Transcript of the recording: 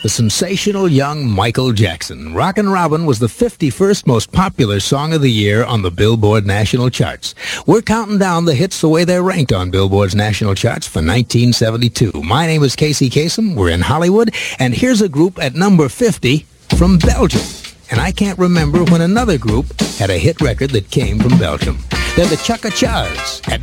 the sensational young Michael Jackson. Rockin' Robin was the 51st most popular song of the year on the Billboard national charts. We're counting down the hits the way they're ranked on Billboard's national charts for 1972. My name is Casey Kasem. We're in Hollywood, and here's a group at number 50 from Belgium. And I can't remember when another group had a hit record that came from Belgium. They're the Chaka Chas at